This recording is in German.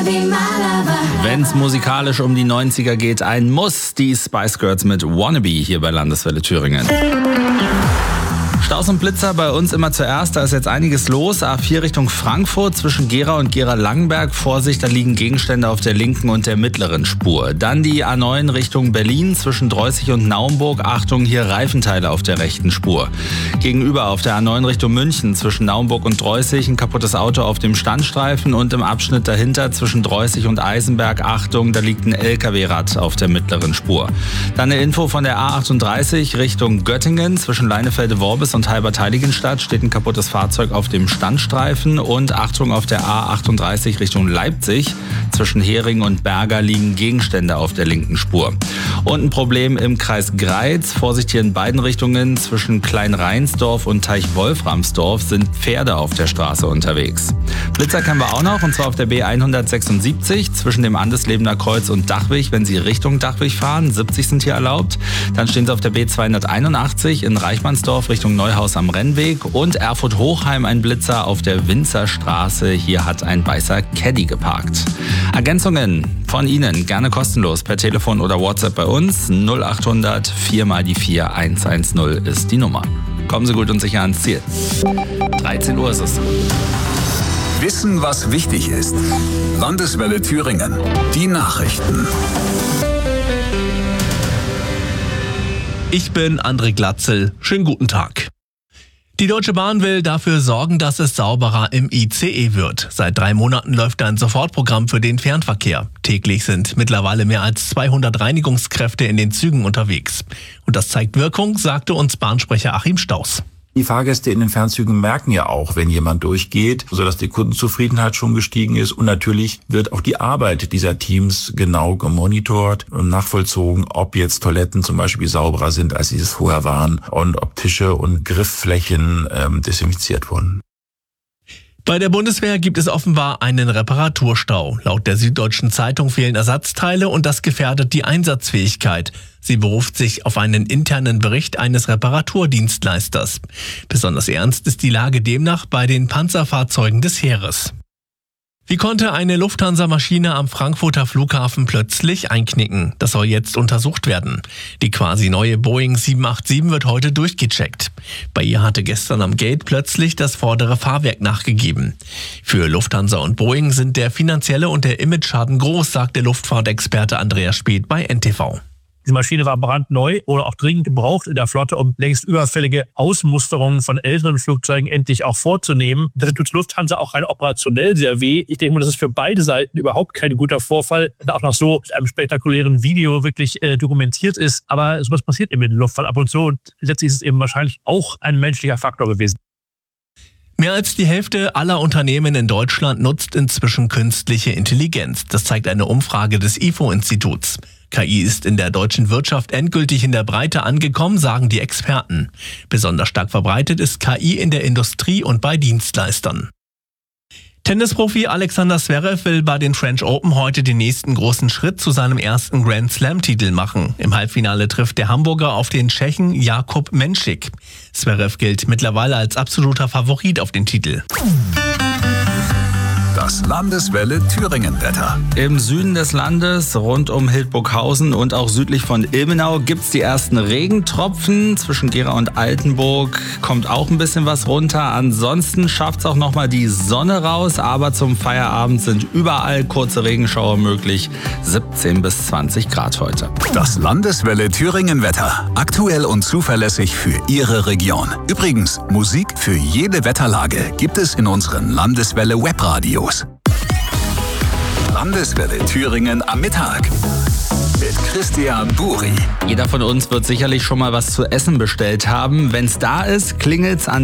Wenn es musikalisch um die 90er geht, ein Muss, die Spice Girls mit Wannabe hier bei Landeswelle Thüringen. Staus und Blitzer bei uns immer zuerst, da ist jetzt einiges los. A4 Richtung Frankfurt zwischen Gera und Gera-Langenberg. Vorsicht, da liegen Gegenstände auf der linken und der mittleren Spur. Dann die A9 Richtung Berlin zwischen Dreußig und Naumburg. Achtung, hier Reifenteile auf der rechten Spur. Gegenüber auf der A9 Richtung München zwischen Naumburg und Dreußig ein kaputtes Auto auf dem Standstreifen und im Abschnitt dahinter zwischen Dreußig und Eisenberg. Achtung, da liegt ein LKW-Rad auf der mittleren Spur. Dann eine Info von der A38 Richtung Göttingen zwischen Leinefelde-Worbis und Halbertheiligenstadt steht ein kaputtes Fahrzeug auf dem Standstreifen und Achtung, auf der A38 Richtung Leipzig zwischen Hering und Berger liegen Gegenstände auf der linken Spur. Und ein Problem im Kreis Greiz. Vorsicht hier in beiden Richtungen zwischen Klein-Reinsdorf und Teich-Wolframsdorf sind Pferde auf der Straße unterwegs. Blitzer kennen wir auch noch, und zwar auf der B176 zwischen dem Andeslebener Kreuz und Dachwig, wenn Sie Richtung Dachwig fahren. 70 sind hier erlaubt. Dann stehen Sie auf der B281 in Reichmannsdorf Richtung Neuhaus am Rennweg und Erfurt-Hochheim ein Blitzer auf der Winzerstraße. Hier hat ein weißer Caddy geparkt. Ergänzungen von Ihnen gerne kostenlos per Telefon oder WhatsApp bei uns. 0800 4 mal die 4 110 ist die Nummer. Kommen Sie gut und sicher ans Ziel. 13 Uhr ist es. Wissen, was wichtig ist. Landeswelle Thüringen. Die Nachrichten. Ich bin André Glatzel. Schönen guten Tag. Die Deutsche Bahn will dafür sorgen, dass es sauberer im ICE wird. Seit 3 Monaten läuft ein Sofortprogramm für den Fernverkehr. Täglich sind mittlerweile mehr als 200 Reinigungskräfte in den Zügen unterwegs. Und das zeigt Wirkung, sagte uns Bahnsprecher Achim Staus. Die Fahrgäste in den Fernzügen merken ja auch, wenn jemand durchgeht, sodass die Kundenzufriedenheit schon gestiegen ist. Und natürlich wird auch die Arbeit dieser Teams genau gemonitort und nachvollzogen, ob jetzt Toiletten zum Beispiel sauberer sind, als sie es vorher waren, und ob Tische und Griffflächen desinfiziert wurden. Bei der Bundeswehr gibt es offenbar einen Reparaturstau. Laut der Süddeutschen Zeitung fehlen Ersatzteile und das gefährdet die Einsatzfähigkeit. Sie beruft sich auf einen internen Bericht eines Reparaturdienstleisters. Besonders ernst ist die Lage demnach bei den Panzerfahrzeugen des Heeres. Wie konnte eine Lufthansa-Maschine am Frankfurter Flughafen plötzlich einknicken? Das soll jetzt untersucht werden. Die quasi neue Boeing 787 wird heute durchgecheckt. Bei ihr hatte gestern am Gate plötzlich das vordere Fahrwerk nachgegeben. Für Lufthansa und Boeing sind der finanzielle und der Imageschaden groß, sagt der Luftfahrtexperte Andreas Speth bei NTV. Die Maschine war brandneu oder auch dringend gebraucht in der Flotte, um längst überfällige Ausmusterungen von älteren Flugzeugen endlich auch vorzunehmen. Das tut Lufthansa auch rein operationell sehr weh. Ich denke mal, das ist für beide Seiten überhaupt kein guter Vorfall, der auch noch so mit einem spektakulären Video wirklich dokumentiert ist. Aber sowas passiert eben in der Luftfahrt ab und zu, und letztlich ist es eben wahrscheinlich auch ein menschlicher Faktor gewesen. Mehr als die Hälfte aller Unternehmen in Deutschland nutzt inzwischen künstliche Intelligenz. Das zeigt eine Umfrage des IFO-Instituts. KI ist in der deutschen Wirtschaft endgültig in der Breite angekommen, sagen die Experten. Besonders stark verbreitet ist KI in der Industrie und bei Dienstleistern. Tennisprofi Alexander Zverev will bei den French Open heute den nächsten großen Schritt zu seinem ersten Grand Slam-Titel machen. Im Halbfinale trifft der Hamburger auf den Tschechen Jakub Menšík. Zverev gilt mittlerweile als absoluter Favorit auf den Titel. Das Landeswelle Thüringen-Wetter. Im Süden des Landes, rund um Hildburghausen und auch südlich von Ilmenau, gibt's die ersten Regentropfen. Zwischen Gera und Altenburg kommt auch ein bisschen was runter. Ansonsten schafft's auch nochmal die Sonne raus, aber zum Feierabend sind überall kurze Regenschauer möglich. 17 bis 20 Grad heute. Das Landeswelle Thüringen-Wetter. Aktuell und zuverlässig für Ihre Region. Übrigens, Musik für jede Wetterlage gibt es in unseren Landeswelle-Webradios. Landeswelle Thüringen am Mittag mit Christian Buri. Jeder von uns wird sicherlich schon mal was zu essen bestellt haben. Wenn's da ist, klingelt's an